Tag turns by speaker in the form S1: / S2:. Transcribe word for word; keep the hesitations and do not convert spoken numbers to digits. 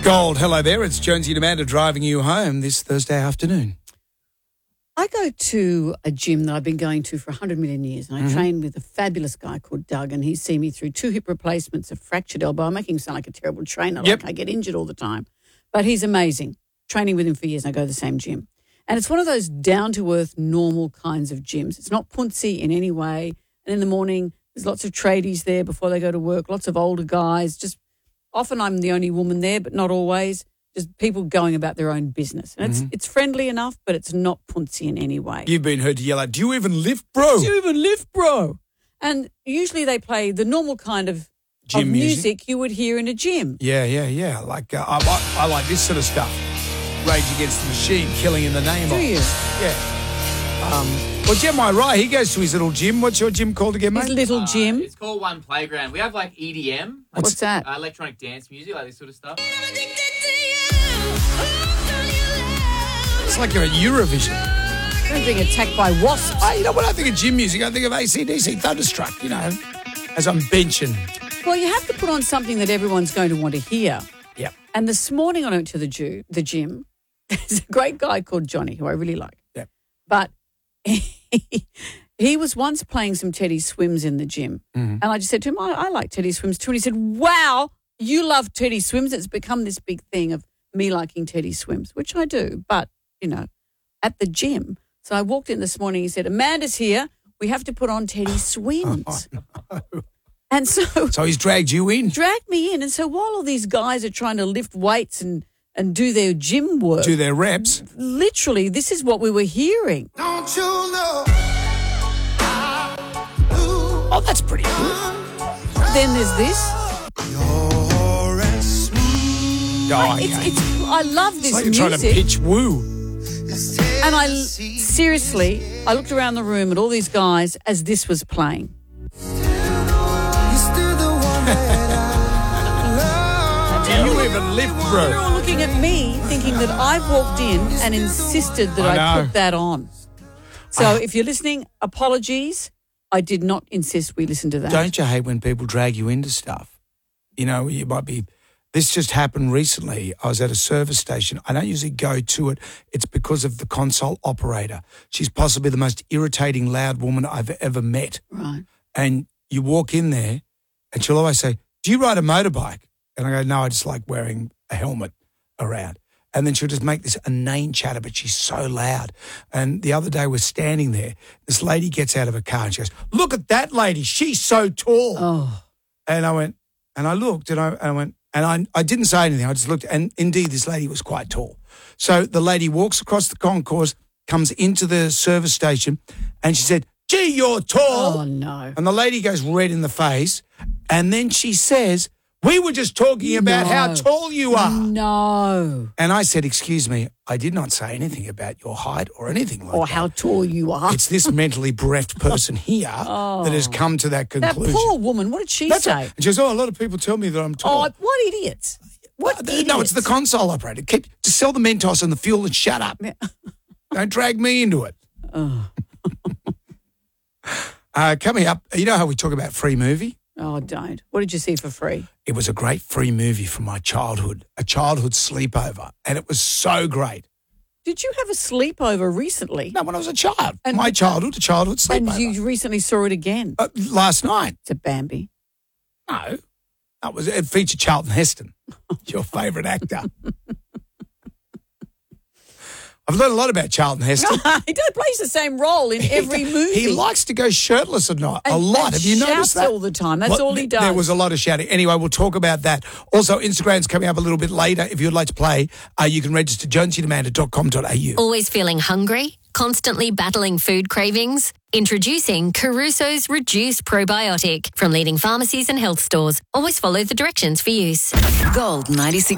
S1: Gold, hello there. It's Jonesy and Amanda driving you home this Thursday afternoon.
S2: I go to a gym that I've been going to for one hundred million years, and I mm-hmm. train with a fabulous guy called Doug, and he's seen me through two hip replacements, a fractured elbow. I'm making him sound like a terrible trainer,
S1: yep.
S2: like I get injured all the time. But he's amazing. Training with him for years, and I go to the same gym. And it's one of those down-to-earth, normal kinds of gyms. It's not puntsy in any way. And in the morning, there's lots of tradies there before they go to work, lots of older guys. Just often I'm the only woman there, but not always. Just people going about their own business. And it's mm-hmm. it's friendly enough, but it's not puntsy in any way.
S1: You've been heard to yell out, do you even lift, bro?
S2: Do you even lift, bro? And usually they play the normal kind of,
S1: gym
S2: of
S1: music.
S2: music you would hear in a gym.
S1: Yeah, yeah, yeah. Like uh, I, like, I like this sort of stuff. Rage Against the Machine, Killing in the Name
S2: Do
S1: of.
S2: Do you?
S1: Yeah. Um, well, Jeremiah Wright, he goes to his little gym. What's your gym called again, mate?
S2: His little
S3: uh,
S2: gym.
S3: It's called One Playground. We have like E D M.
S2: What's,
S3: What's
S2: that?
S3: Uh, electronic dance music, like this sort of stuff.
S1: It's like a Eurovision.
S2: I'm being attacked by wasps.
S1: Oh, you know what I think of gym music? I think of A C D C, Thunderstruck, you know, as I'm benching.
S2: Well, you have to put on something that everyone's going to want to hear.
S1: Yeah.
S2: And this morning I went to the, ju- the gym. There's a great guy called Johnny who I really like.
S1: Yeah.
S2: But he, he was once playing some Teddy Swims in the gym.
S1: Mm-hmm.
S2: And I just said to him, I, I like Teddy Swims too. And he said, wow, you love Teddy Swims. It's become this big thing of me liking Teddy Swims, which I do. But, you know, at the gym. So I walked in this morning. He said, Amanda's here. We have to put on Teddy Swims.
S1: Oh, no.
S2: And so...
S1: So he's dragged you in?
S2: Dragged me in. And so while all these guys are trying to lift weights and, and do their gym work...
S1: Do their reps.
S2: Literally, this is what we were hearing.
S4: Don't you know?
S1: Oh, that's pretty good.
S2: Then there's this.
S4: You're as smooth.
S1: Oh,
S2: It's,
S1: okay.
S2: it's, I love this
S1: It's like you're
S2: music.
S1: trying to pitch woo.
S2: And I, seriously, I looked around the room at all these guys as this was playing.
S1: Do you even lift,
S2: They're
S1: bro?
S2: all looking at me thinking that I've walked in and insisted that
S1: I
S2: I,
S1: know.
S2: put that on. So if you're listening, apologies. I did not insist we listen to that.
S1: Don't you hate when people drag you into stuff? You know, you might be... This just happened recently. I was at a service station. I don't usually go to it. It's because of the console operator. She's possibly the most irritating, loud woman I've ever met.
S2: Right.
S1: And you walk in there and she'll always say, do you ride a motorbike? And I go, no, I just like wearing a helmet around. And then she'll just make this inane chatter, but she's so loud. And the other day we're standing there. This lady gets out of her car and she goes, look at that lady. She's so tall.
S2: Oh.
S1: And I went, and I looked and I, and I went, and I, I didn't say anything. I just looked, and indeed this lady was quite tall. So the lady walks across the concourse, comes into the service station, and she said, gee, you're tall.
S2: Oh, no.
S1: And the lady goes red in the face, and then she says, we were just talking about
S2: No.
S1: how tall you are.
S2: No.
S1: And I said, excuse me, I did not say anything about your height or anything like
S2: Or
S1: that.
S2: how tall you are.
S1: It's this mentally bereft person here
S2: Oh.
S1: that has come to that
S2: That
S1: conclusion.
S2: poor woman, what did she
S1: That's
S2: say?
S1: right. And she goes, oh, a lot of people tell me that I'm tall.
S2: Oh, what idiots. What
S1: Uh,
S2: idiots.
S1: No, it's the console operator. Keep just sell the Mentos and the fuel and shut up.
S2: Yeah.
S1: Don't drag me into it.
S2: Oh.
S1: uh, coming up, you know how we talk about free movie?
S2: Oh, don't. What did you see for free?
S1: It was a great free movie from my childhood, a childhood sleepover, and it was so great.
S2: Did you have a sleepover recently?
S1: No, when I was a child.
S2: And-
S1: my childhood, a childhood
S2: And
S1: sleepover.
S2: you recently saw it again.
S1: Uh, last night.
S2: It's a Bambi.
S1: No. That was, it featured Charlton Heston, your favourite actor. I've learned a lot about Charlton Heston.
S2: He does plays the same role in every movie.
S1: He likes to go shirtless a lot. A
S2: And-
S1: lot.
S2: and
S1: Have you noticed
S2: shouts
S1: that?
S2: all the time. That's
S1: Well,
S2: all he
S1: th-
S2: does.
S1: There was a lot of shouting. Anyway, we'll talk about that. Also, Instagram's coming up a little bit later. If you'd like to play, uh, you can register jonesy and amanda dot com dot a u.
S5: Always feeling hungry? Constantly battling food cravings? Introducing Caruso's Reduced Probiotic from leading pharmacies and health stores. Always follow the directions for use.
S6: Gold ninety-six.